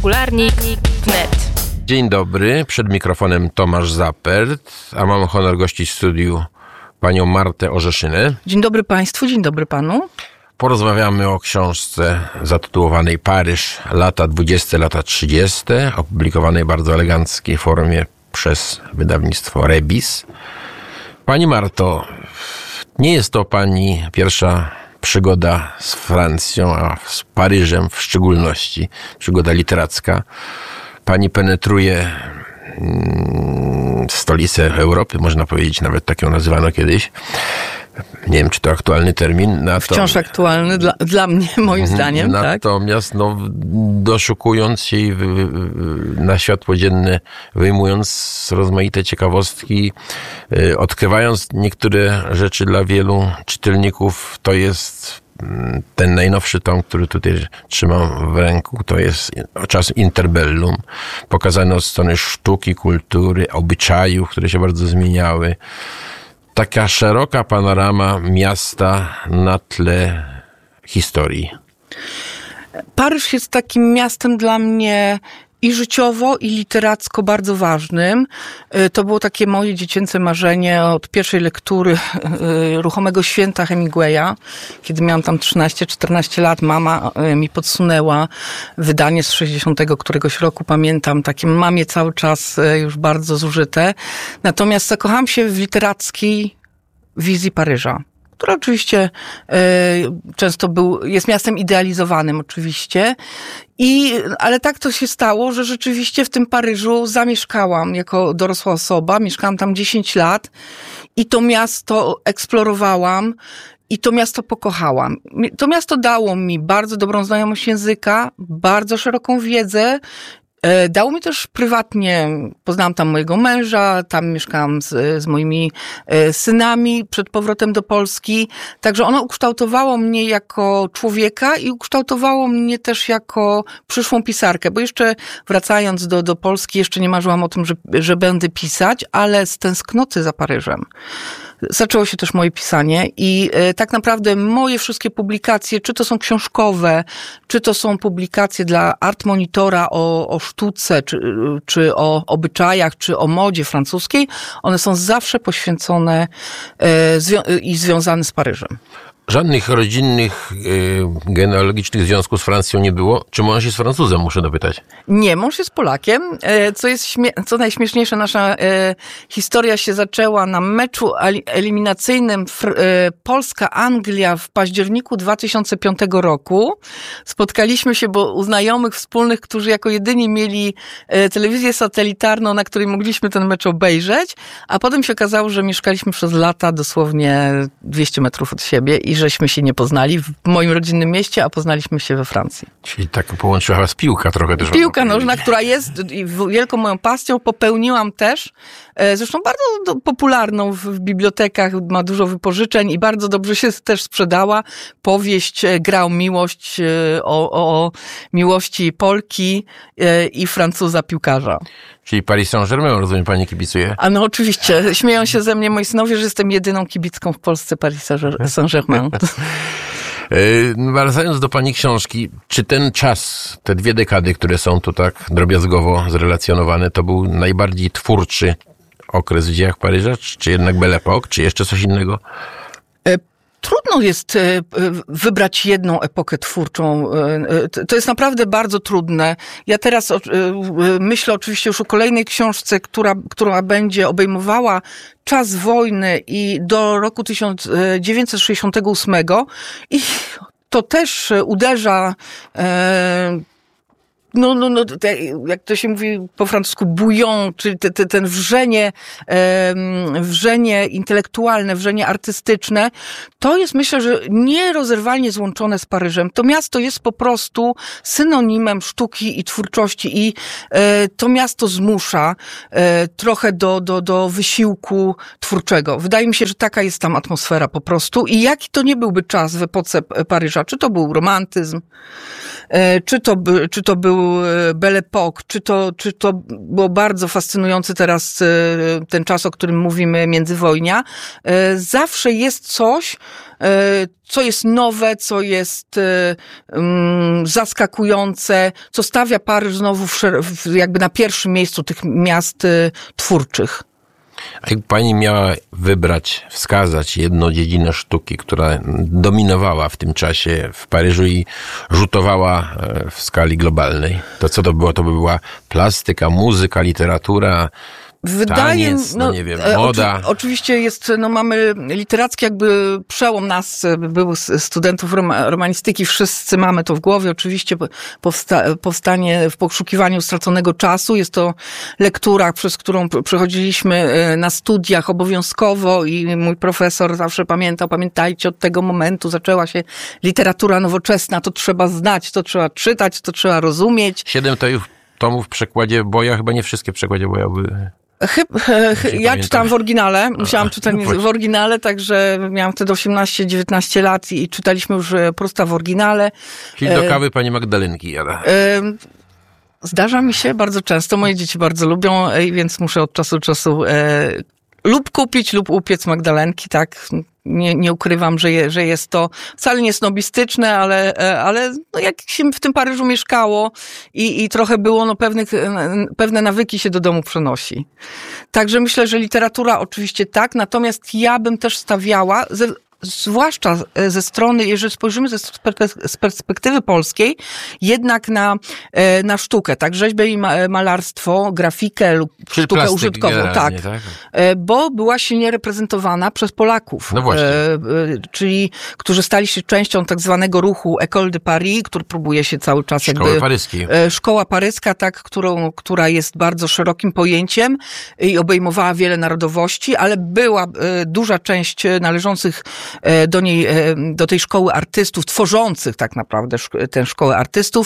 Popularnik.net. Dzień dobry, przed mikrofonem Tomasz Zapert, a mam honor gościć w studiu panią Martę Orzeszynę. Dzień dobry państwu, dzień dobry panu. Porozmawiamy o książce zatytułowanej Paryż, lata 20, lata 30, opublikowanej w bardzo eleganckiej formie przez wydawnictwo Rebis. Pani Marto, nie jest to pani pierwsza przygoda z Francją, a z Paryżem w szczególności, przygoda literacka. Pani penetruje stolicę Europy, można powiedzieć, nawet tak ją nazywano kiedyś. Nie wiem, czy to aktualny termin. Wciąż aktualny dla mnie, moim zdaniem. Natomiast doszukując się i na światło dzienne, wyjmując rozmaite ciekawostki, odkrywając niektóre rzeczy dla wielu czytelników, to jest ten najnowszy tom, który tutaj trzymam w ręku, to jest czas interbellum, pokazany od strony sztuki, kultury, obyczajów, które się bardzo zmieniały. Taka szeroka panorama miasta na tle historii. Paryż jest takim miastem dla mnie i życiowo, i literacko bardzo ważnym. To było takie moje dziecięce marzenie od pierwszej lektury Ruchomego Święta Hemingwaya. Kiedy miałam tam 13-14 lat, mama mi podsunęła wydanie z 60 któregoś roku, pamiętam. Takie mam je cały czas już bardzo zużyte. Natomiast zakochałam się w literackiej wizji Paryża, która oczywiście często jest miastem idealizowanym oczywiście. Ale tak to się stało, że rzeczywiście w tym Paryżu zamieszkałam jako dorosła osoba. Mieszkałam tam 10 lat i to miasto eksplorowałam i to miasto pokochałam. To miasto dało mi bardzo dobrą znajomość języka, bardzo szeroką wiedzę. Dało mi też prywatnie, poznałam tam mojego męża, tam mieszkałam z moimi synami przed powrotem do Polski. Także ono ukształtowało mnie jako człowieka i ukształtowało mnie też jako przyszłą pisarkę. Bo jeszcze wracając do Polski, jeszcze nie marzyłam o tym, że będę pisać, ale z tęsknoty za Paryżem zaczęło się też moje pisanie i tak naprawdę moje wszystkie publikacje, czy to są książkowe, czy to są publikacje dla Art Monitora o sztuce, czy o obyczajach, czy o modzie francuskiej, one są zawsze poświęcone i związane z Paryżem. Żadnych rodzinnych, genealogicznych związków z Francją nie było? Czy mąż jest Francuzem, muszę dopytać? Nie, mąż jest Polakiem. Co najśmieszniejsze, nasza historia się zaczęła na meczu eliminacyjnym Polska-Anglia w październiku 2005 roku. Spotkaliśmy się, bo u znajomych wspólnych, którzy jako jedyni mieli telewizję satelitarną, na której mogliśmy ten mecz obejrzeć, a potem się okazało, że mieszkaliśmy przez lata dosłownie 200 metrów od siebie i żeśmy się nie poznali w moim rodzinnym mieście, a poznaliśmy się we Francji. Czyli tak połączyła was piłka trochę też. Piłka nożna, która jest wielką moją pasją, popełniłam też. Zresztą bardzo popularną w bibliotekach, ma dużo wypożyczeń i bardzo dobrze się też sprzedała. Powieść Gra o miłość, o miłości Polki i Francuza piłkarza. Czyli Paris Saint-Germain, rozumiem, pani kibicuje? A no oczywiście. Śmieją się ze mnie moi synowie, że jestem jedyną kibicką w Polsce Paris Saint-Germain. Wracając do pani książki, czy ten czas, te 2 dekady, które są tu tak drobiazgowo zrelacjonowane, to był najbardziej twórczy okres w dziejach Paryża, czy jednak Belle Époque, czy jeszcze coś innego? Trudno jest wybrać jedną epokę twórczą. To jest naprawdę bardzo trudne. Ja teraz myślę oczywiście już o kolejnej książce, która będzie obejmowała czas wojny i do roku 1968 i to też uderza jak to się mówi po francusku, bouillon, czyli ten wrzenie intelektualne, wrzenie artystyczne, to jest, myślę, że nierozerwalnie złączone z Paryżem. To miasto jest po prostu synonimem sztuki i twórczości i to miasto zmusza trochę do wysiłku twórczego. Wydaje mi się, że taka jest tam atmosfera po prostu i jaki to nie byłby czas w epoce Paryża, czy to był romantyzm, czy to był był Belle Époque, czy to było bardzo fascynujący teraz ten czas, o którym mówimy, międzywojnia. Zawsze jest coś, co jest nowe, co jest zaskakujące, co stawia Paryż znowu jakby na pierwszym miejscu tych miast twórczych. A jak pani miała wybrać, wskazać jedną dziedzinę sztuki, która dominowała w tym czasie w Paryżu i rzutowała w skali globalnej, to co to było? To by była plastyka, muzyka, literatura, taniec, nie wiem, moda. Oczywiście jest, mamy literacki jakby przełom nas, był studentów romanistyki, wszyscy mamy to w głowie. Oczywiście powstanie w poszukiwaniu straconego czasu. Jest to lektura, przez którą przechodziliśmy na studiach obowiązkowo i mój profesor zawsze pamiętajcie, od tego momentu zaczęła się literatura nowoczesna. To trzeba znać, to trzeba czytać, to trzeba rozumieć. 7 tomów w przekładzie Boja, chyba nie wszystkie w przekładzie Boja były. Ja czytałam w oryginale, musiałam czytać w oryginale, także miałam wtedy 18-19 lat i czytaliśmy już Prousta w oryginale. Czyli do kawy pani Magdalenki jada. Zdarza mi się bardzo często, moje dzieci bardzo lubią, więc muszę od czasu do czasu lub kupić, lub upiec Magdalenki, tak. Nie ukrywam, że jest to wcale nie snobistyczne, ale jak się w tym Paryżu mieszkało i trochę było, pewne nawyki się do domu przenosi. Także myślę, że literatura oczywiście tak, natomiast ja bym też stawiała, zwłaszcza ze strony, jeżeli spojrzymy z perspektywy polskiej, jednak na sztukę, tak, rzeźbę i malarstwo, grafikę lub czyli sztukę użytkową, tak, bo była silnie reprezentowana przez Polaków, no właśnie. Czyli którzy stali się częścią tak zwanego ruchu École de Paris, który próbuje się cały czas Szkoła paryska, tak, która jest bardzo szerokim pojęciem i obejmowała wiele narodowości, ale była duża część należących do tej szkoły artystów, tworzących tak naprawdę tę szkołę artystów,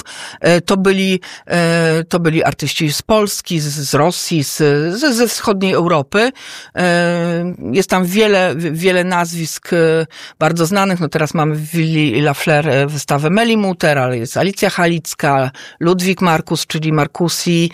to byli artyści z Polski, z Rosji, ze wschodniej Europy. Jest tam wiele nazwisk bardzo znanych. Teraz mamy w Willi Lafleur wystawę Melimuter, ale jest Alicja Halicka, Ludwik Markus, czyli Marcusi,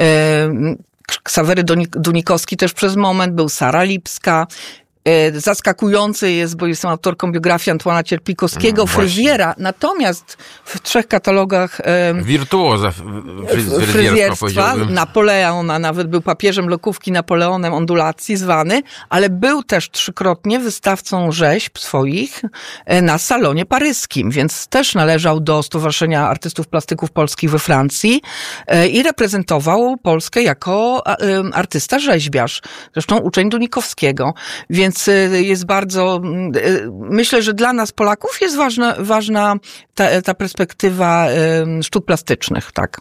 Ksawery Dunikowski też przez moment, był Sara Lipska. Zaskakujący jest, bo jestem autorką biografii Antoana Cierpikowskiego, fryzjera, natomiast w 3 katalogach wirtuoza fryzjerstwa, Napoleon, a nawet był papieżem lokówki, Napoleonem ondulacji zwany, ale był też 3-krotnie wystawcą rzeźb swoich na salonie paryskim, więc też należał do Stowarzyszenia Artystów Plastyków Polskich we Francji i reprezentował Polskę jako artysta rzeźbiarz, zresztą uczeń Dunikowskiego, więc jest bardzo, myślę, że dla nas Polaków jest ważna ta perspektywa sztuk plastycznych, tak.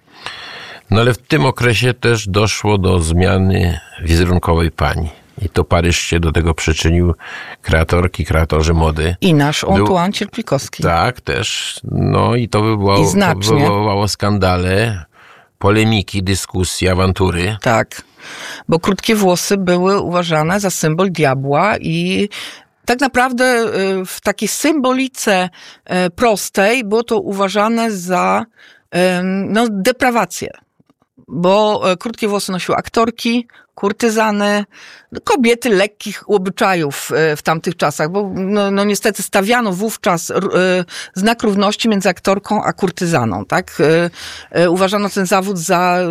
No ale w tym okresie też doszło do zmiany wizerunkowej pani. I to Paryż się do tego przyczynił, kreatorzy mody. I nasz Antoine Cierpikowski. Tak, też. No i to wywołało skandale, polemiki, dyskusje, awantury. Tak, bo krótkie włosy były uważane za symbol diabła i tak naprawdę w takiej symbolice prostej było to uważane za deprawację. Bo krótkie włosy nosiły aktorki, kurtyzany, kobiety lekkich obyczajów w tamtych czasach, bo niestety stawiano wówczas znak równości między aktorką a kurtyzaną, tak? Uważano ten zawód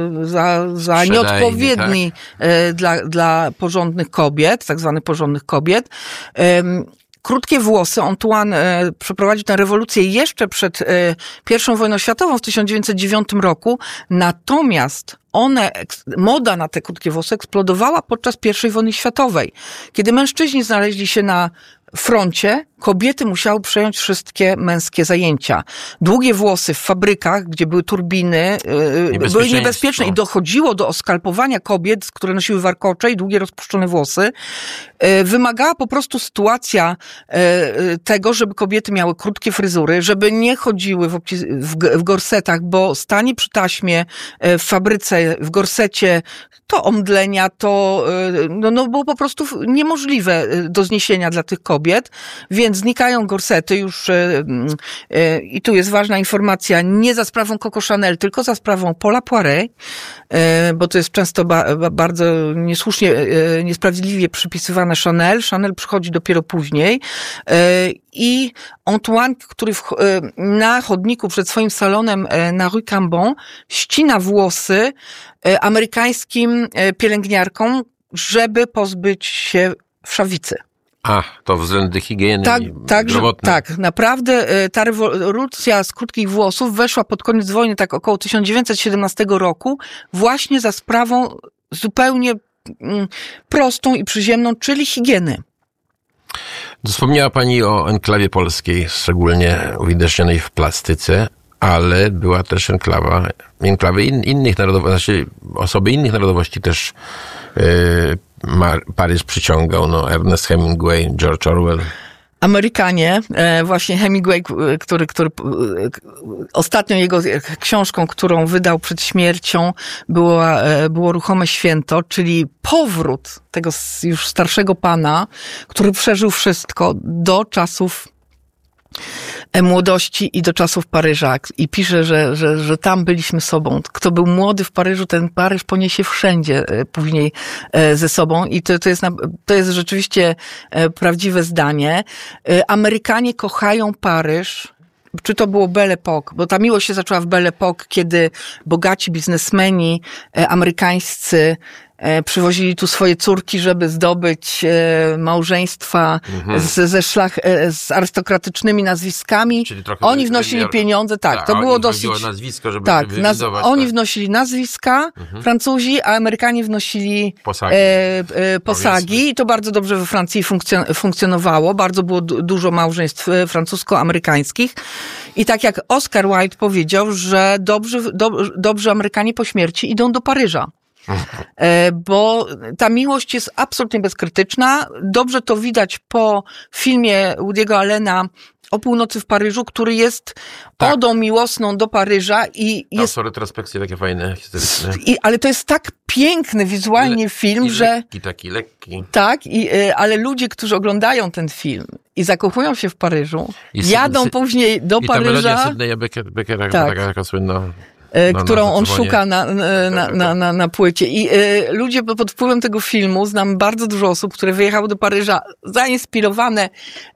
za nieodpowiedni, tak? Dla porządnych kobiet, tak zwanych porządnych kobiet. Krótkie włosy, Antoine przeprowadził tę rewolucję jeszcze przed I wojną światową w 1909 roku, natomiast moda na te krótkie włosy eksplodowała podczas I wojny światowej. Kiedy mężczyźni znaleźli się na froncie, kobiety musiały przejąć wszystkie męskie zajęcia. Długie włosy w fabrykach, gdzie były turbiny, były niebezpieczne i dochodziło do oskalpowania kobiet, które nosiły warkocze i długie rozpuszczone włosy. Wymagała po prostu sytuacja tego, żeby kobiety miały krótkie fryzury, żeby nie chodziły w gorsetach, bo stanie przy taśmie w fabryce, w gorsecie, to omdlenia, to było po prostu niemożliwe do zniesienia dla tych kobiet, więc Więc znikają gorsety już i tu jest ważna informacja, nie za sprawą Coco Chanel, tylko za sprawą Paula Poiret, bo to jest często bardzo niesłusznie, niesprawiedliwie przypisywane Chanel. Chanel przychodzi dopiero później i Antoine, który na chodniku przed swoim salonem na Rue Cambon ścina włosy amerykańskim pielęgniarkom, żeby pozbyć się wszawicy. To względy higieny zdrowotnej. Tak, naprawdę ta rewolucja z krótkich włosów weszła pod koniec wojny, tak około 1917 roku, właśnie za sprawą zupełnie prostą i przyziemną, czyli higieny. Wspomniała Pani o enklawie polskiej, szczególnie uwidocznionej w plastyce, ale była też enklawy innych narodowości, osoby innych narodowości też Paryż przyciągał, Ernest Hemingway, George Orwell. Amerykanie, właśnie Hemingway, który ostatnią jego książką, którą wydał przed śmiercią, było Ruchome Święto, czyli powrót tego już starszego pana, który przeżył wszystko do czasów młodości i do czasów Paryża. I pisze, że tam byliśmy sobą. Kto był młody w Paryżu, ten Paryż poniesie wszędzie później ze sobą. I to jest rzeczywiście prawdziwe zdanie. Amerykanie kochają Paryż. Czy to było Belle Époque? Bo ta miłość się zaczęła w Belle Époque, kiedy bogaci biznesmeni amerykańscy przywozili tu swoje córki, żeby zdobyć małżeństwa z arystokratycznymi nazwiskami. Oni wnosili pieniądze, to było dosyć... nazwisko, żeby wylizować, oni wnosili nazwiska, Francuzi, a Amerykanie wnosili posagi. I to bardzo dobrze we Francji funkcjonowało. Bardzo było dużo małżeństw francusko-amerykańskich. I tak jak Oscar Wilde powiedział, że dobrzy Amerykanie po śmierci idą do Paryża. Bo ta miłość jest absolutnie bezkrytyczna. Dobrze to widać po filmie Woody'ego Allena O północy w Paryżu, który jest odą miłosną do Paryża i jest... są retrospekcje takie fajne, historyczne. Ale to jest tak piękny wizualnie film, że... Lekki. Tak, ale ludzie, którzy oglądają ten film i zakochują się w Paryżu, jadą później do Paryża... I ta melodia Sydneya Beckera, taka słynna... którą on szuka na płycie. I ludzie pod wpływem tego filmu, znam bardzo dużo osób, które wyjechały do Paryża zainspirowane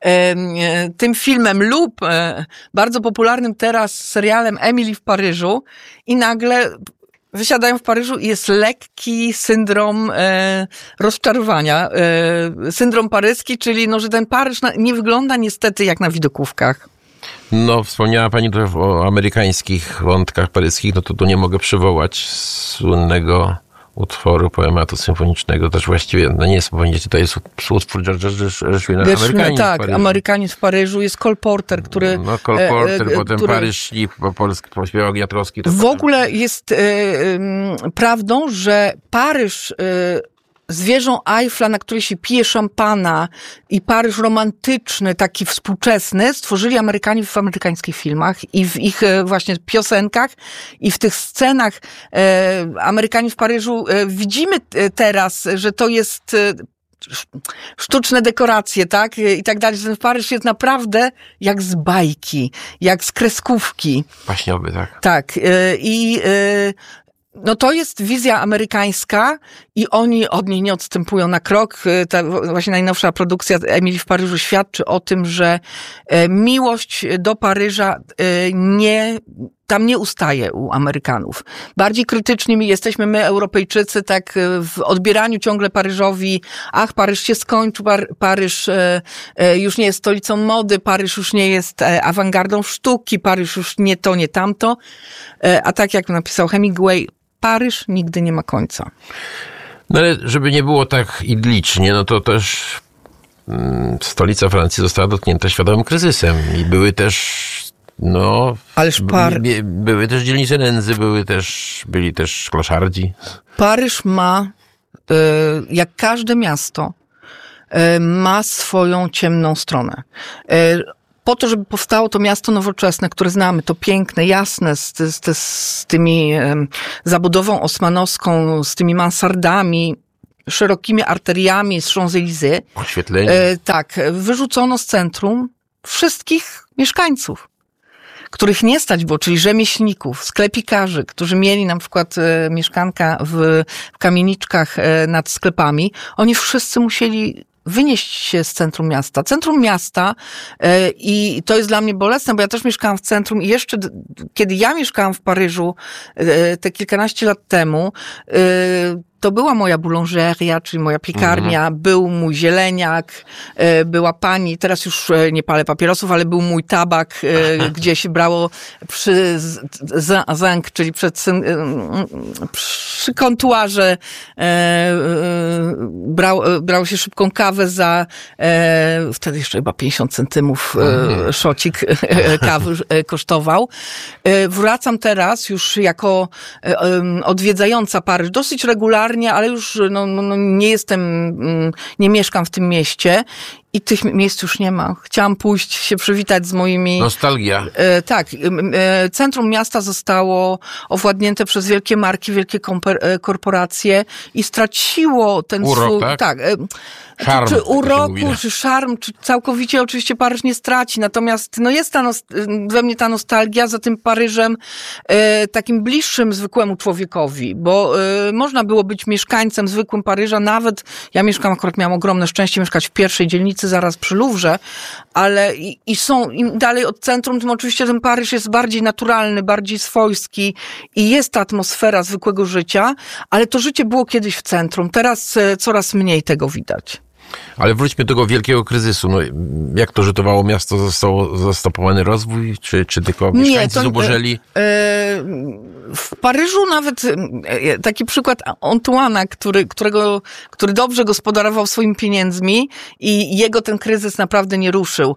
tym filmem lub bardzo popularnym teraz serialem Emily w Paryżu i nagle wysiadają w Paryżu i jest lekki syndrom rozczarowania. Syndrom paryski, czyli że ten Paryż nie wygląda niestety jak na widokówkach. Wspomniała Pani trochę o amerykańskich wątkach paryskich, to tu nie mogę przywołać słynnego utworu, poematu symfonicznego, też właściwie, nie jest symfoniczny, to jest utwór George'a Gershwina, tak, Amerykanin w Paryżu, jest Cole Porter, który... Cole Porter, potem Paryż śni, po polsku pośpiewał Gniatrowski. W ogóle jest prawdą, że Paryż... z wieżą Eiffla, na której się pije szampana i Paryż romantyczny, taki współczesny, stworzyli Amerykanie w amerykańskich filmach i w ich właśnie piosenkach i w tych scenach Amerykanie w Paryżu widzimy teraz, że to jest sztuczne dekoracje, tak? I tak dalej. Ten Paryż jest naprawdę jak z bajki, jak z kreskówki. Baśniowy, tak. Tak. To jest wizja amerykańska i oni od niej nie odstępują na krok. Ta właśnie najnowsza produkcja Emily w Paryżu świadczy o tym, że miłość do Paryża tam nie ustaje u Amerykanów. Bardziej krytycznymi jesteśmy my, Europejczycy, tak w odbieraniu ciągle Paryżowi. Paryż się skończył, Paryż już nie jest stolicą mody, Paryż już nie jest awangardą sztuki, Paryż już nie to, nie tamto. A tak jak napisał Hemingway, Paryż nigdy nie ma końca. Ale żeby nie było tak idlicznie, to też stolica Francji została dotknięta świadomym kryzysem i były też były też dzielnice nędzy, byli też kloszardzi. Paryż ma, jak każde miasto, ma swoją ciemną stronę. Po to, żeby powstało to miasto nowoczesne, które znamy, to piękne, jasne, z tymi zabudową osmanowską, z tymi mansardami, szerokimi arteriami z Champs-Élysées. Oświetlenie. Tak, wyrzucono z centrum wszystkich mieszkańców, których nie stać było, czyli rzemieślników, sklepikarzy, którzy mieli na przykład mieszkanka w kamieniczkach nad sklepami. Oni wszyscy musieli wynieść się z centrum miasta. Centrum miasta i to jest dla mnie bolesne, bo ja też mieszkałam w centrum i jeszcze kiedy ja mieszkałam w Paryżu te kilkanaście lat temu, to była moja boulangeria, czyli moja piekarnia, był mój zieleniak, była pani, teraz już nie palę papierosów, ale był mój tabak, gdzie się brało przy zinc, czyli przy kontuarze, brało się szybką kawę za, wtedy jeszcze chyba 50 centymów szocik kawy kosztował. Wracam teraz już jako odwiedzająca Paryż dosyć regularnie, ale już nie mieszkam w tym mieście i tych miejsc już nie ma. Chciałam pójść się przywitać z moimi... Nostalgia. Tak. Centrum miasta zostało owładnięte przez wielkie marki, wielkie korporacje i straciło ten urok, swój... Tak. Szarm, czy uroku, czy szarm, czy całkowicie oczywiście Paryż nie straci. Natomiast jest we mnie ta nostalgia za tym Paryżem takim bliższym zwykłemu człowiekowi, bo można było być mieszkańcem zwykłym Paryża, nawet ja miałam ogromne szczęście mieszkać w pierwszej dzielnicy zaraz przy Louvre, ale im dalej od centrum, tym oczywiście ten Paryż jest bardziej naturalny, bardziej swojski i jest ta atmosfera zwykłego życia, ale to życie było kiedyś w centrum. Teraz coraz mniej tego widać. Ale wróćmy do tego wielkiego kryzysu. Jak to rzutowało miasto? Został zastopowany rozwój? Czy tylko mieszkańcy zubożeli? W Paryżu nawet taki przykład Antoine'a, który dobrze gospodarował swoimi pieniędzmi i jego ten kryzys naprawdę nie ruszył.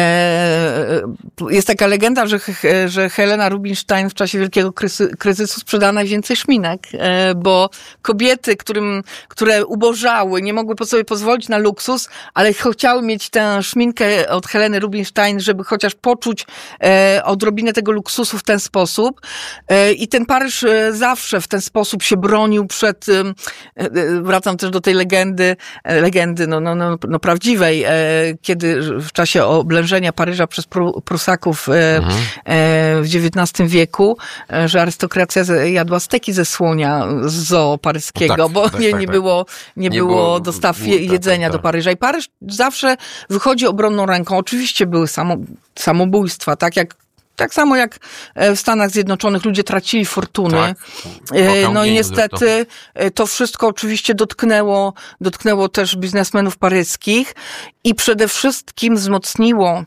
Jest taka legenda, że Helena Rubinstein w czasie wielkiego kryzysu sprzedała najwięcej szminek, bo kobiety, które ubożały, nie mogły sobie pozwolić na luksus, ale chciały mieć tę szminkę od Heleny Rubinstein, żeby chociaż poczuć odrobinę tego luksusu w ten sposób. I ten Paryż zawsze w ten sposób się bronił przed, wracam też do tej legendy prawdziwej, kiedy w czasie oblężenia Paryża przez Prusaków w XIX wieku, że arystokracja jadła steki ze słonia z zoo paryskiego, bo nie było dostaw jedzenia do Paryża. I Paryż zawsze wychodzi obronną ręką. Oczywiście były samobójstwa, tak samo jak w Stanach Zjednoczonych ludzie tracili fortuny. Tak, i niestety to wszystko oczywiście dotknęło też biznesmenów paryskich i przede wszystkim wzmocniło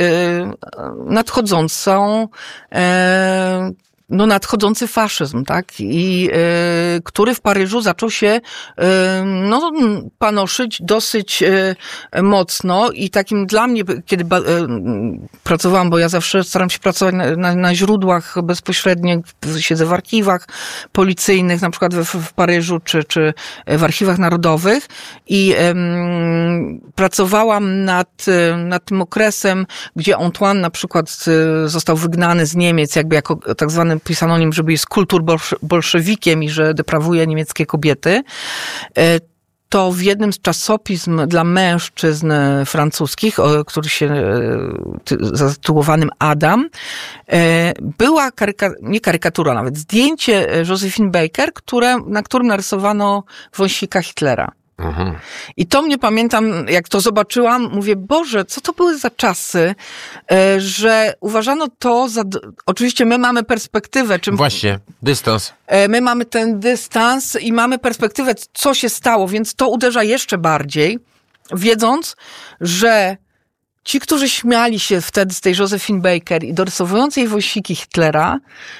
nadchodzący faszyzm, tak? I który w Paryżu zaczął się panoszyć dosyć mocno i takim dla mnie, kiedy pracowałam, bo ja zawsze staram się pracować na źródłach bezpośrednio, siedzę w archiwach policyjnych, na przykład w Paryżu, czy w archiwach narodowych i pracowałam nad tym okresem, gdzie Antoine na przykład został wygnany z Niemiec, jakby jako tak zwany pisano o nim, żeby jest kulturbolszewikiem i że deprawuje niemieckie kobiety, to w jednym z czasopism dla mężczyzn francuskich, który się zatytułowanym Adam, była nie karykatura, nawet zdjęcie Josephine Baker, na którym narysowano wąsika Hitlera. I to mnie, pamiętam, jak to zobaczyłam, mówię, Boże, co to były za czasy, że uważano to za... Oczywiście my mamy perspektywę. Właśnie, dystans. My mamy ten dystans i mamy perspektywę, co się stało, więc to uderza jeszcze bardziej, wiedząc, że ci, którzy śmiali się wtedy z tej Josephine Baker i dorysowując jej wąsiki Hitlera,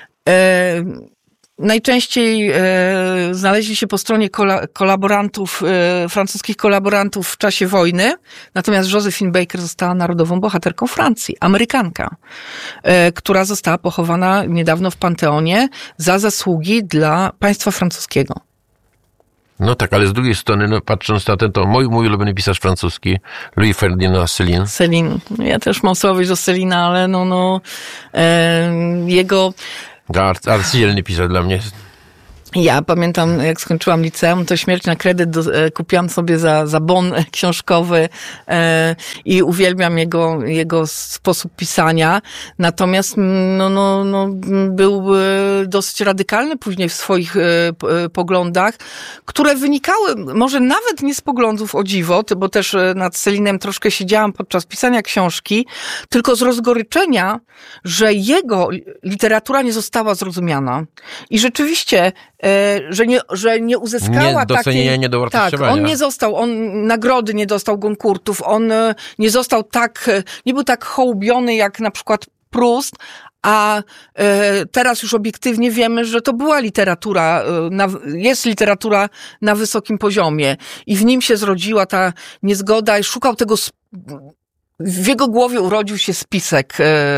najczęściej znaleźli się po stronie kolaborantów, francuskich kolaborantów w czasie wojny, natomiast Josephine Baker została narodową bohaterką Francji, Amerykanka, która została pochowana niedawno w Panteonie za zasługi dla państwa francuskiego. No tak, ale z drugiej strony, patrząc na ten, to mój ulubiony pisarz francuski, Louis Ferdinand Céline. Céline. Ja też mam słabość do Célina, ale jego... Arcydzielny pisarz dla mnie. Ja pamiętam, jak skończyłam liceum, to Śmierć na kredyt kupiłam sobie za bon książkowy i uwielbiam jego sposób pisania. Natomiast był dosyć radykalny później w swoich poglądach, które wynikały może nawet nie z poglądów, o dziwo, bo też nad Selinem troszkę siedziałam podczas pisania książki, tylko z rozgoryczenia, że jego literatura nie została zrozumiana. I rzeczywiście że nie uzyskała takiej... Niedowartościowania. Tak, nagrody nie dostał, konkursów, on nie został nie był tak hołubiony jak na przykład Proust, a teraz już obiektywnie wiemy, że to była literatura, jest literatura na wysokim poziomie i w nim się zrodziła ta niezgoda i szukał tego. W jego głowie urodził się spisek,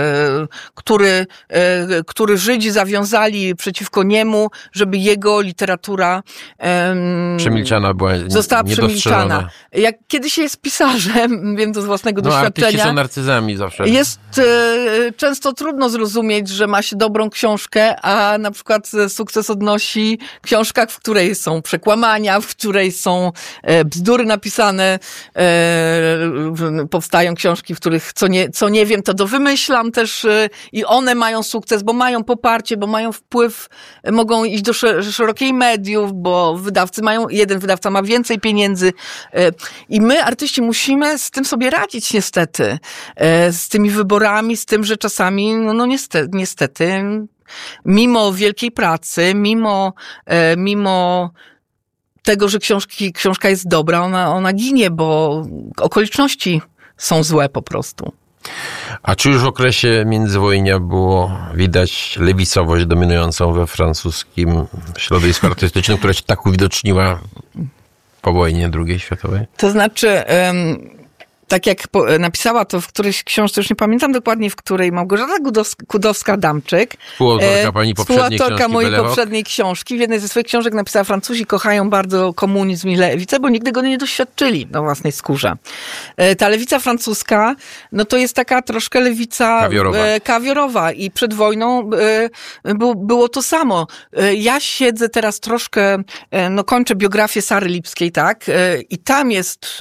który Żydzi zawiązali przeciwko niemu, żeby jego literatura przemilczana była, została przemilczana. Jak kiedy się jest pisarzem, wiem to z własnego doświadczenia. Artyści są narcyzami zawsze. Jest często trudno zrozumieć, że ma się dobrą książkę, a na przykład sukces odnosi książka, w której są przekłamania, w której są bzdury napisane, powstają książki, w których co nie wiem, to dowymyślam też i one mają sukces, bo mają poparcie, bo mają wpływ, mogą iść do szerokiej mediów, bo jeden wydawca ma więcej pieniędzy i my, artyści, musimy z tym sobie radzić niestety, z tymi wyborami, z tym, że czasami, niestety, mimo wielkiej pracy, mimo tego, że książka jest dobra, ona ginie, bo okoliczności są złe po prostu. A czy już w okresie międzywojnia było widać lewicowość dominującą we francuskim środowisku artystycznym, która się tak uwidoczniła po wojnie II światowej? To znaczy... Tak jak napisała to w którejś książce, już nie pamiętam dokładnie w której, Małgorzata Kudowska-Damczyk, współautorka mojej poprzedniej książki. W jednej ze swoich książek napisała: Francuzi kochają bardzo komunizm i lewicę, bo nigdy go nie doświadczyli na własnej skórze. Ta lewica francuska, to jest taka troszkę lewica kawiorowa i przed wojną było to samo. Ja siedzę teraz troszkę, kończę biografię Sary Lipskiej, tak? I tam jest,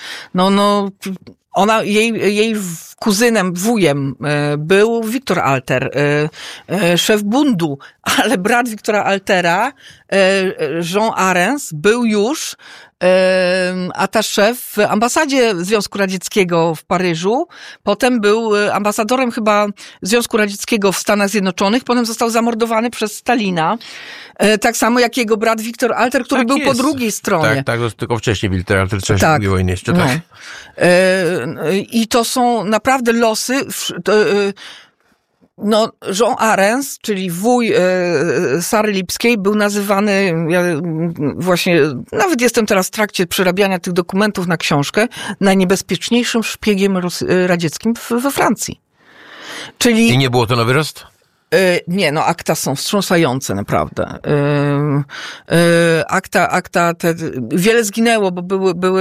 jej kuzynem, wujem był Wiktor Alter, szef bundu, ale brat Wiktora Altera, Jean Arens, był już attaché w ambasadzie Związku Radzieckiego w Paryżu, potem był ambasadorem chyba Związku Radzieckiego w Stanach Zjednoczonych, potem został zamordowany przez Stalina, tak samo jak jego brat Wiktor Alter, który był po drugiej stronie. Tak, tylko wcześniej Wiktor Alter, w czasie II wojny jeszcze, tak. I to są naprawdę losy. Jean Arens, czyli wuj Sary Lipskiej, był nazywany, ja właśnie, nawet jestem teraz w trakcie przerabiania tych dokumentów na książkę, najniebezpieczniejszym szpiegiem radzieckim we Francji. I nie było to na wyrost? Nie, akta są wstrząsające, naprawdę. Akta wiele zginęło, bo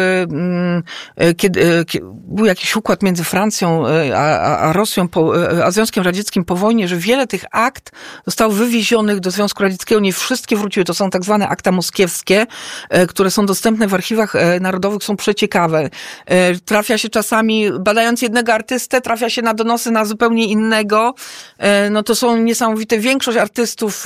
był jakiś układ między Francją a Rosją, a Związkiem Radzieckim po wojnie, że wiele tych akt zostało wywiezionych do Związku Radzieckiego, nie wszystkie wróciły. To są tak zwane akta moskiewskie, które są dostępne w archiwach narodowych, są przeciekawe. Trafia się czasami, badając jednego artystę, trafia się na donosy na zupełnie innego. To są niesamowite. Większość artystów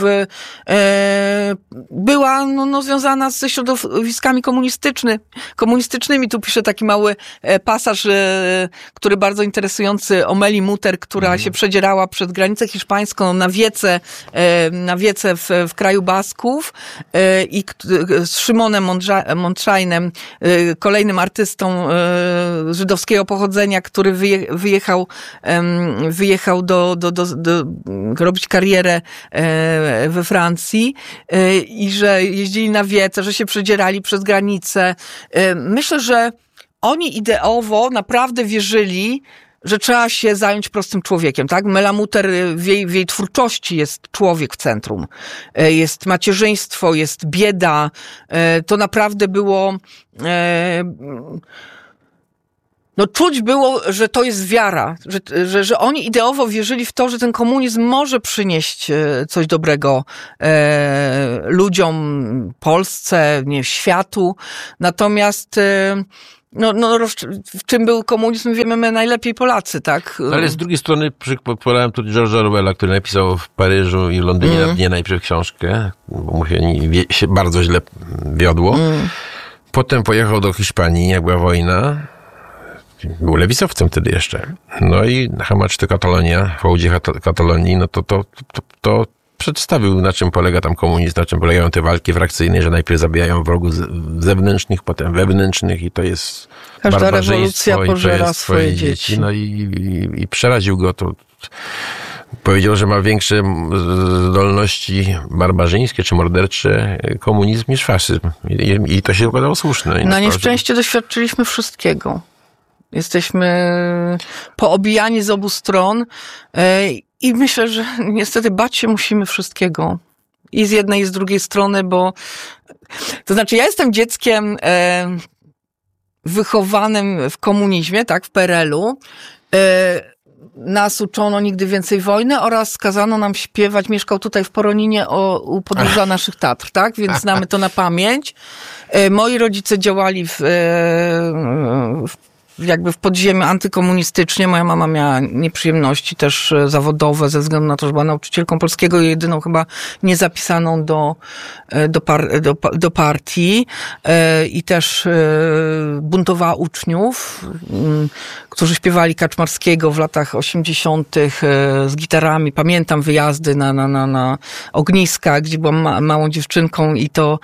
była związana ze środowiskami komunistycznymi. Tu piszę taki mały pasaż, który bardzo interesujący, o Meli Mutter, która się przedzierała przez granicę hiszpańską na wiece w kraju Basków i z Szymonem kolejnym artystą żydowskiego pochodzenia, który wyjechał do robić karierę we Francji i że jeździli na wiece, że się przedzierali przez granicę. Myślę, że oni ideowo naprawdę wierzyli, że trzeba się zająć prostym człowiekiem, tak? Mela Mutter, w jej twórczości jest człowiek w centrum. Jest macierzyństwo, jest bieda. To naprawdę było... No czuć było, że to jest wiara, że oni ideowo wierzyli w to, że ten komunizm może przynieść coś dobrego ludziom, Polsce, nie, światu. Natomiast w czym był komunizm, wiemy my najlepiej Polacy, tak? Ale z drugiej strony podałem tu George'a Orwella, który napisał w Paryżu i w Londynie na dnie najpierw książkę, bo mu się bardzo źle wiodło. Potem pojechał do Hiszpanii, jak była wojna. Był lewicowcem wtedy jeszcze. No i Hamacz de Catalonia, w hołdzie Katalonii, no to przedstawił, na czym polega tam komunizm, na czym polegają te walki frakcyjne, że najpierw zabijają wrogów zewnętrznych, potem wewnętrznych i to jest każda rewolucja pożera i to jest swoje dzieci. No i przeraził go to. Powiedział, że ma większe zdolności barbarzyńskie czy mordercze komunizm niż faszyzm. I to się okazało słuszne. Na nieszczęście doświadczyliśmy wszystkiego. Jesteśmy poobijani z obu stron i myślę, że niestety bać się musimy wszystkiego. I z jednej, i z drugiej strony, bo... To znaczy, ja jestem dzieckiem wychowanym w komunizmie, tak, w PRL-u. Nas uczono nigdy więcej wojny oraz kazano nam śpiewać, mieszkał tutaj w Poroninie u podnóża naszych Tatr, tak? Więc znamy to na pamięć. Moi rodzice działali jakby w podziemiu antykomunistycznie. Moja mama miała nieprzyjemności też zawodowe ze względu na to, że była nauczycielką polskiego i jedyną chyba niezapisaną do partii i też buntowała uczniów, którzy śpiewali Kaczmarskiego w latach 80. z gitarami. Pamiętam wyjazdy na ogniska, gdzie byłam małą dziewczynką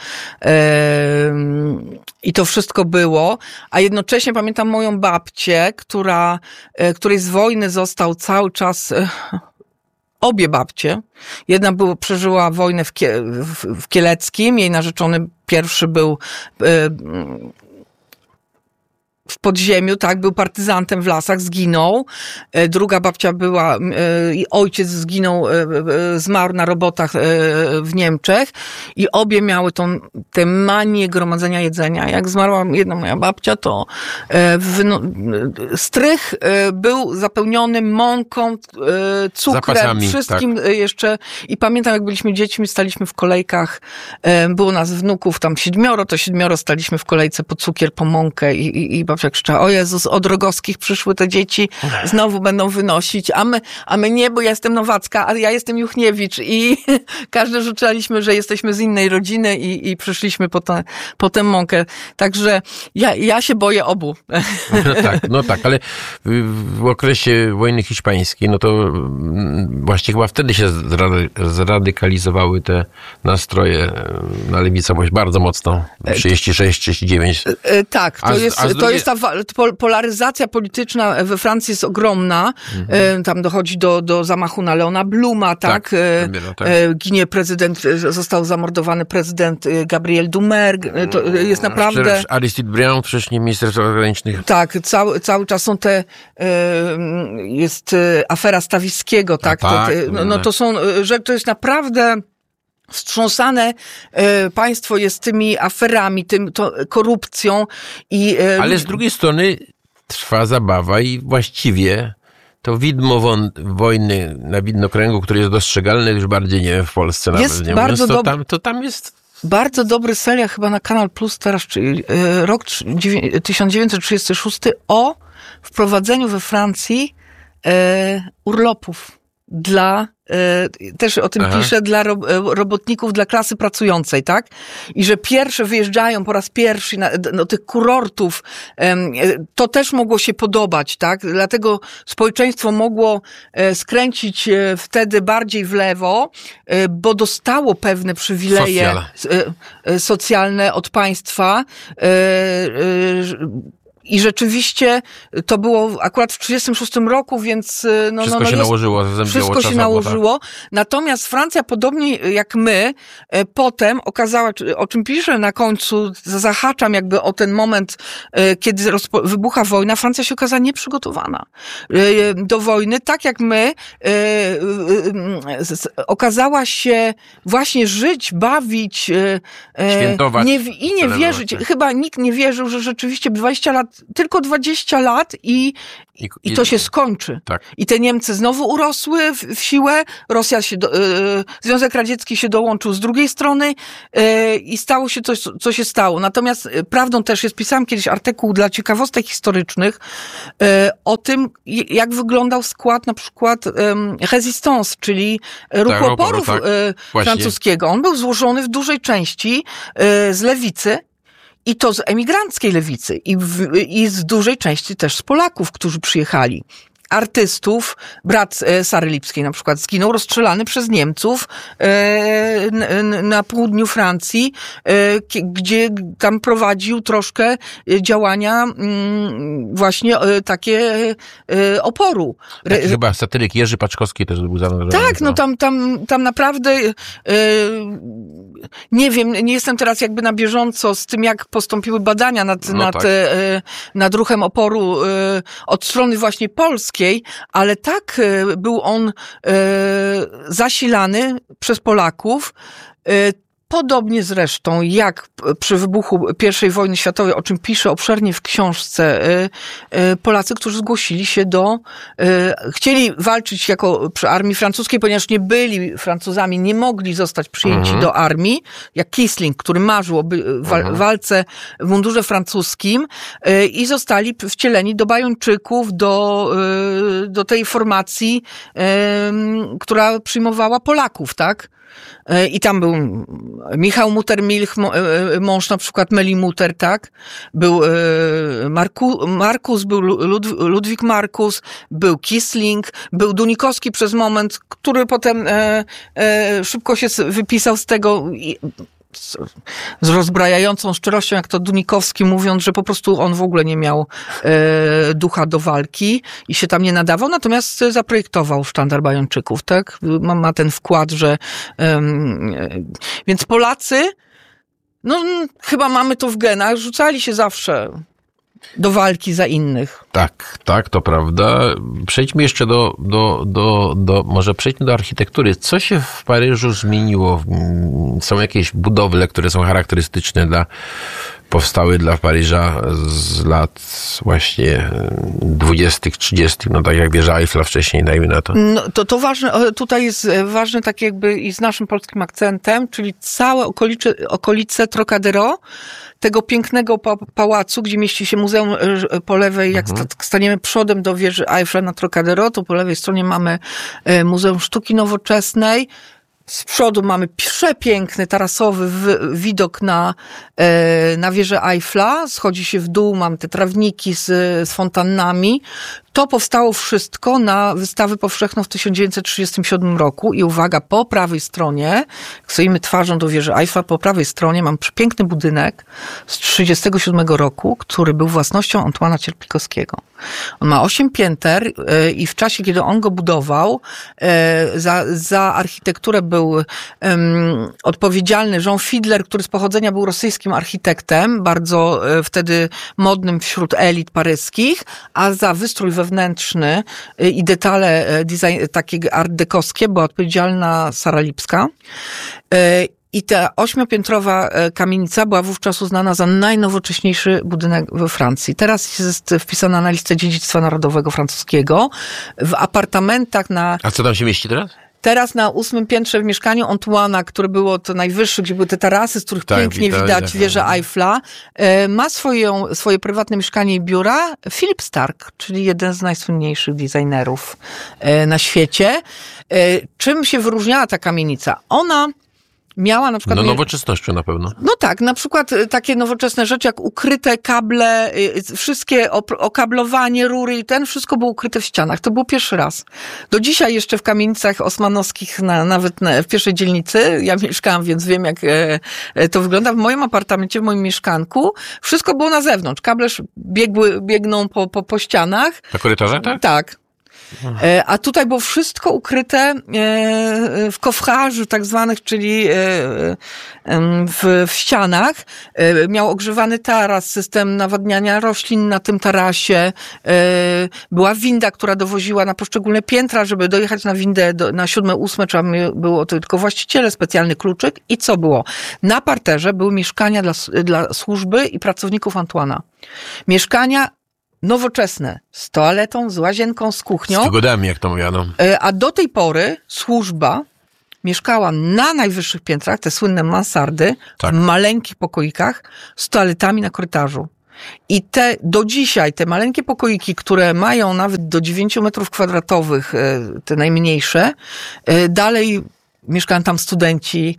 i to wszystko było, a jednocześnie pamiętam moją babcię, której z wojny został cały czas obie babcie. Jedna przeżyła wojnę w Kieleckim, jej narzeczony pierwszy był w podziemiu, tak, był partyzantem w lasach, zginął. Druga babcia była, ojciec zmarł na robotach w Niemczech i obie miały tę manię gromadzenia jedzenia. Jak zmarła jedna moja babcia, to strych był zapełniony mąką, cukrem, zapasami, wszystkim tak. Jeszcze. I pamiętam, jak byliśmy dziećmi, staliśmy w kolejkach, było nas wnuków tam 7, to 7 staliśmy w kolejce po cukier, po mąkę i babcia krzyczała: o Jezus, od Rogowskich przyszły te dzieci, znowu będą wynosić, a my nie, bo ja jestem Nowacka, a ja jestem Juchniewicz i każdy rzucaliśmy, że jesteśmy z innej rodziny i przyszliśmy po tę mąkę. Także ja się boję obu. No tak, ale w okresie wojny hiszpańskiej, no to właśnie chyba wtedy się zradykalizowały te nastroje na lewicę bardzo mocno. 36, 39. Tak, to jest ta polaryzacja polityczna we Francji jest ogromna. Tam dochodzi do zamachu na Leona Bluma, tak? Ginie prezydent, został zamordowany prezydent Gabriel Doumer. To jest naprawdę... Aristide Briand, wcześniej minister spraw zagranicznych. Tak, cały czas są jest afera Stawickiego, tak? To są, że to jest naprawdę... Wstrząsane państwo jest tymi aferami, korupcją i... Ale z drugiej strony trwa zabawa i właściwie to widmo wojny na widnokręgu, który jest dostrzegalny już bardziej, nie wiem, w Polsce nawet. Jest bardzo dobry. To tam jest... Bardzo dobry serial chyba na Kanal Plus teraz, czyli rok 1936 o wprowadzeniu we Francji urlopów też o tym pisze, dla robotników, dla klasy pracującej, tak? I że wyjeżdżają po raz pierwszy do tych kurortów, to też mogło się podobać, tak? Dlatego społeczeństwo mogło skręcić wtedy bardziej w lewo, bo dostało pewne przywileje socjalne od państwa, i rzeczywiście to było akurat w 1936 roku, więc... Wszystko się nałożyło. Wszystko się nałożyło. Natomiast Francja, podobnie jak my, potem okazała, o czym piszę na końcu, zahaczam jakby o ten moment, kiedy wybucha wojna, Francja się okazała nieprzygotowana do wojny, tak jak my, okazała się właśnie żyć, bawić, świętować. I nie wierzyć. Chyba nikt nie wierzył, że rzeczywiście 20 lat tylko 20 lat i to się skończy. Tak. I te Niemcy znowu urosły w siłę, Związek Radziecki się dołączył z drugiej strony i stało się coś, co się stało. Natomiast prawdą też jest, pisałam kiedyś artykuł dla ciekawostek historycznych o tym, jak wyglądał skład na przykład Resistance, czyli ruchu oporu francuskiego. On był złożony w dużej części z lewicy, i to z emigranckiej lewicy i z dużej części też z Polaków, którzy przyjechali. Artystów, brat Sary Lipskiej na przykład zginął rozstrzelany przez Niemców na południu Francji, gdzie tam prowadził troszkę działania właśnie takie oporu. Chyba satyryk Jerzy Paczkowski też był zaangażowany. Tak, no tam naprawdę nie wiem, nie jestem teraz jakby na bieżąco z tym, jak postąpiły badania nad ruchem oporu od strony właśnie polskiej, ale tak był on zasilany przez Polaków, podobnie zresztą jak przy wybuchu I wojny światowej, o czym piszę obszernie w książce, Polacy, którzy zgłosili się chcieli walczyć przy armii francuskiej, ponieważ nie byli Francuzami, nie mogli zostać przyjęci do armii, jak Kissling, który marzył o walce w mundurze francuskim i zostali wcieleni do bajończyków, do tej formacji, która przyjmowała Polaków, tak? I tam był Michał Mutter-Milch, mąż na przykład Meli Mutter, tak? Był Markus, był Ludwik Markus, był Kissling, był Dunikowski przez moment, który potem szybko się wypisał z tego z rozbrajającą szczerością, jak to Dunikowski, mówiąc, że po prostu on w ogóle nie miał ducha do walki i się tam nie nadawał, natomiast zaprojektował sztandar bajończyków, tak? Ma ten wkład, że więc Polacy, no chyba mamy to w genach, rzucali się zawsze do walki za innych. Tak, to prawda. Przejdźmy jeszcze może przejdźmy do architektury. Co się w Paryżu zmieniło? Są jakieś budowle, które są charakterystyczne powstały dla Paryża z lat właśnie 20., 30., no tak jak wieża Eiffla wcześniej, dajmy na to. No, to ważne, tutaj jest ważne tak jakby i z naszym polskim akcentem, czyli całe okolice Trocadero, tego pięknego pałacu, gdzie mieści się muzeum po lewej, jak staniemy przodem do wieży Eiffla na Trocadero, to po lewej stronie mamy Muzeum Sztuki Nowoczesnej. Z przodu mamy przepiękny, tarasowy widok na wieżę Eiffla. Schodzi się w dół, mamy te trawniki z fontannami. To powstało wszystko na wystawę powszechną w 1937 roku i uwaga, po prawej stronie, jak stoimy twarzą do wieży Eiffla, po prawej stronie mam przepiękny budynek z 1937 roku, który był własnością Antoana Cierplikowskiego. On ma 8 pięter i w czasie, kiedy on go budował, za architekturę był odpowiedzialny Jean Fiedler, który z pochodzenia był rosyjskim architektem, bardzo wtedy modnym wśród elit paryskich, a za wystrój wewnętrzny i detale takie art dekowskie była odpowiedzialna Sara Lipska. I ta 8-piętrowa kamienica była wówczas uznana za najnowocześniejszy budynek we Francji. Teraz jest wpisana na listę dziedzictwa narodowego francuskiego. W apartamentach A co tam się mieści teraz? Teraz na 8. piętrze w mieszkaniu Antoana, które było to najwyższe, gdzie były te tarasy, z których pięknie widać wieżę Eiffla, ma swoje prywatne mieszkanie i biura Philip Stark, czyli jeden z najsłynniejszych designerów na świecie. Czym się wyróżniała ta kamienica? Ona miała na przykład... No nowoczesnością na pewno. No tak, na przykład takie nowoczesne rzeczy jak ukryte kable, wszystkie okablowanie, rury i wszystko było ukryte w ścianach. To było pierwszy raz. Do dzisiaj jeszcze w kamienicach osmanowskich, nawet w pierwszej dzielnicy, ja mieszkałam, więc wiem jak to wygląda. W moim apartamencie, w moim mieszkanku, wszystko było na zewnątrz. Kable biegną po ścianach. Na korytarze, tak? Tak. A tutaj było wszystko ukryte w kofrażu tak zwanych, czyli w ścianach. Miał ogrzewany taras, system nawadniania roślin na tym tarasie. Była winda, która dowoziła na poszczególne piętra, żeby dojechać na windę na 7., 8 trzeba było tylko właściciele, specjalny kluczyk. I co było? Na parterze były mieszkania dla służby i pracowników Antoana. Mieszkania nowoczesne, z toaletą, z łazienką, z kuchnią. Z wygodami, jak to mówiano. A do tej pory służba mieszkała na najwyższych piętrach, te słynne mansardy, Tak. w maleńkich pokoikach z toaletami na korytarzu. I do dzisiaj te maleńkie pokoiki, które mają nawet do 9 metrów kwadratowych, te najmniejsze, dalej mieszkają tam studenci,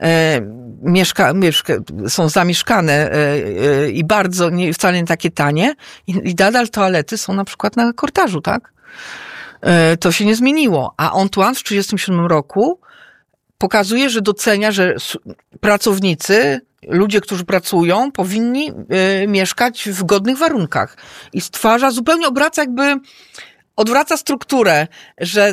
są zamieszkane i bardzo, wcale nie takie tanie. I nadal toalety są na przykład na korytarzu, tak? To się nie zmieniło. A Antoine w 1937 roku pokazuje, że docenia, że pracownicy, ludzie, którzy pracują, powinni mieszkać w godnych warunkach. I stwarza, zupełnie odwraca strukturę, że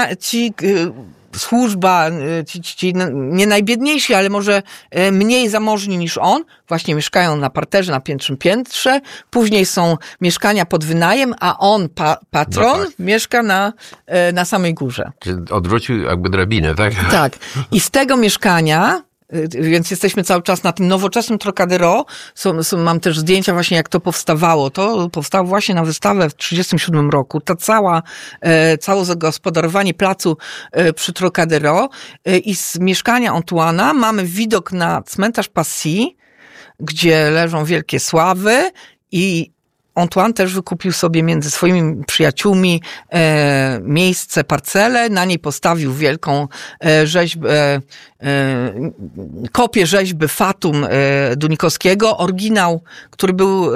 służba, ci nie najbiedniejsi, ale może mniej zamożni niż on, właśnie mieszkają na parterze, na pierwszym piętrze, później są mieszkania pod wynajem, a on, patron, mieszka na samej górze. Odwrócił jakby drabinę, tak? Tak. I z tego mieszkania, więc jesteśmy cały czas na tym nowoczesnym Trocadero. Mam też zdjęcia właśnie, jak to powstawało. To powstało właśnie na wystawę w 1937 roku. Całe zagospodarowanie placu przy Trocadero. I z mieszkania Antoine'a mamy widok na cmentarz Passy, gdzie leżą wielkie sławy i Antoine też wykupił sobie między swoimi przyjaciółmi miejsce, parcelę. Na niej postawił wielką rzeźbę, kopię rzeźby Fatum Dunikowskiego. Oryginał, który był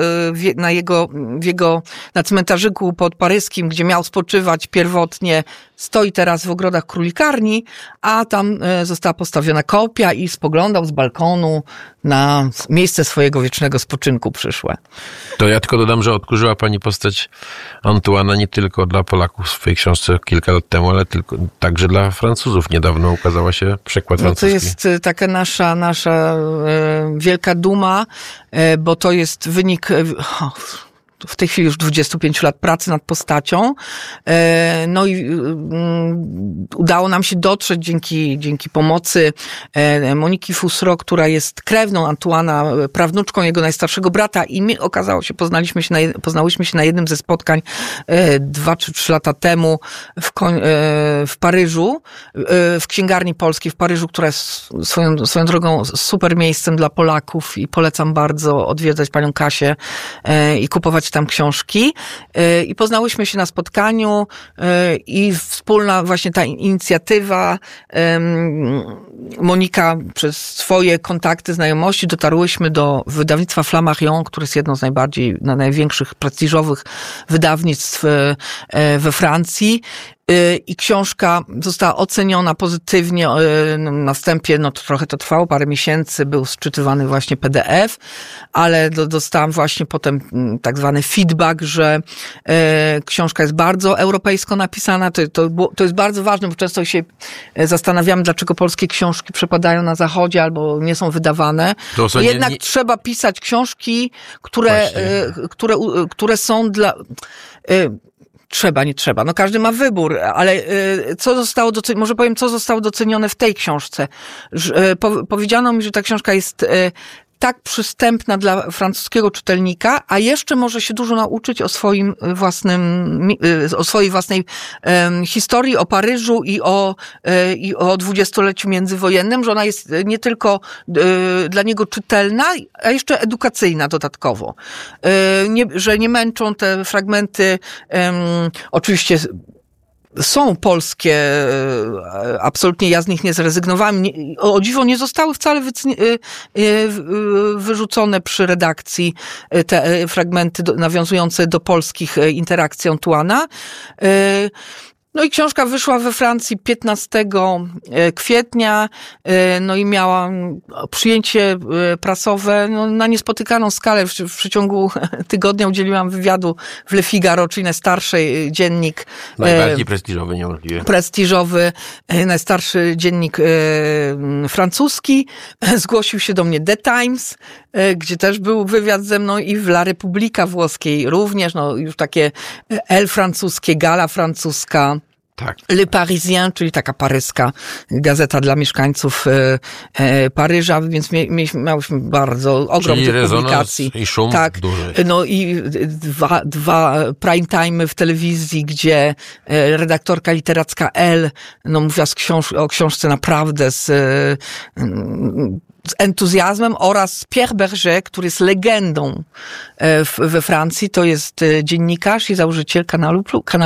na cmentarzyku pod Paryskim, gdzie miał spoczywać pierwotnie, stoi teraz w ogrodach Królikarni, a tam została postawiona kopia i spoglądał z balkonu na miejsce swojego wiecznego spoczynku przyszłe. To ja tylko dodam, że odkurzyła pani postać Antoine'a nie tylko dla Polaków w swojej książce kilka lat temu, ale także dla Francuzów. Niedawno ukazała się przekład francuski. To jest taka nasza wielka duma, bo to jest wynik w tej chwili już 25 lat pracy nad postacią. No i udało nam się dotrzeć dzięki pomocy Moniki Fusro, która jest krewną Antoine'a, prawnuczką jego najstarszego brata i okazało się, poznałyśmy się na jednym ze spotkań 2 czy 3 lata temu w Paryżu, w Księgarni Polskiej w Paryżu, która jest swoją drogą super miejscem dla Polaków i polecam bardzo odwiedzać panią Kasię i kupować tam książki. I poznałyśmy się na spotkaniu i wspólna właśnie ta inicjatywa, Monika przez swoje kontakty, znajomości dotarłyśmy do wydawnictwa Flammarion, które jest jedno z największych, prestiżowych wydawnictw we Francji. I książka została oceniona pozytywnie. Na wstępie trochę to trwało, parę miesięcy, był sczytywany właśnie PDF, ale dostałam właśnie potem tak zwany feedback, że książka jest bardzo europejsko napisana. To jest bardzo ważne, bo często się zastanawiamy, dlaczego polskie książki przepadają na zachodzie albo nie są wydawane. Jednak trzeba pisać książki, które są dla... Nie trzeba. No każdy ma wybór, ale może powiem, co zostało docenione w tej książce. Powiedziano mi, że ta książka jest tak przystępna dla francuskiego czytelnika, a jeszcze może się dużo nauczyć o swojej własnej historii, o Paryżu i o dwudziestoleciu międzywojennym, że ona jest nie tylko dla niego czytelna, a jeszcze edukacyjna dodatkowo. Że nie męczą te fragmenty, oczywiście są polskie, absolutnie ja z nich nie zrezygnowałam. O dziwo nie zostały wcale wyrzucone przy redakcji te fragmenty nawiązujące do polskich interakcji Antoine'a. No i książka wyszła we Francji 15 kwietnia, no i miała przyjęcie prasowe na niespotykaną skalę. W przeciągu tygodnia udzieliłam wywiadu w Le Figaro, czyli najstarszy dziennik. Najbardziej prestiżowy, niewątpliwie. Prestiżowy, najstarszy dziennik francuski. Zgłosił się do mnie The Times, gdzie też był wywiad ze mną i w La Repubblica włoskiej również, już takie Elle francuskie, Gala francuska. Tak. Le Parisien, czyli taka paryska gazeta dla mieszkańców Paryża, więc miałyśmy bardzo ogromnych publikacji. I szum duży. No i dwa prime time w telewizji, gdzie redaktorka literacka Elle mówiła o książce naprawdę z entuzjazmem, oraz Pierre Berger, który jest legendą we Francji. To jest dziennikarz i założyciel kanału